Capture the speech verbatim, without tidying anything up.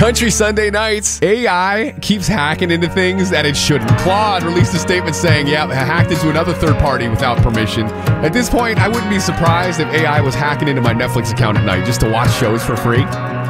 Country Sunday nights, A I keeps hacking into things that it shouldn't. Claude released a statement saying, yeah, hacked into another third party without permission. At this point, I wouldn't be surprised if A I was hacking into my Netflix account at night just to watch shows for free.